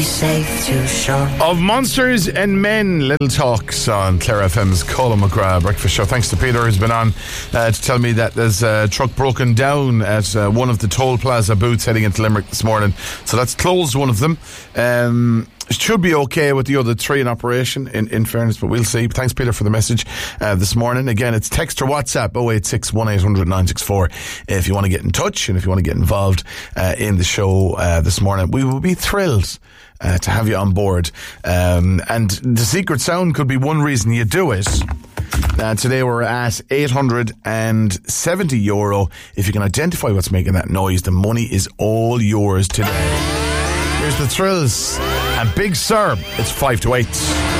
Safe to show. Of Monsters and Men, Little Talks on Clare FM's Colin McGrath Breakfast Show. Thanks to Peter, who's been on to tell me that there's a truck broken down at one of the Toll Plaza booths heading into Limerick this morning. So that's closed, one of them. It should be okay with the other three in operation, in fairness, but we'll see. Thanks, Peter, for the message this morning. Again, it's text or WhatsApp 086 1800 964 if you want to get in touch and if you want to get involved in the show this morning. We will be thrilled to have you on board. And the secret sound could be one reason you do it. Today we're at €870. If you can identify what's making that noise, the money is all yours today. Here's the Thrills and Big Sur. It's 5 to 8.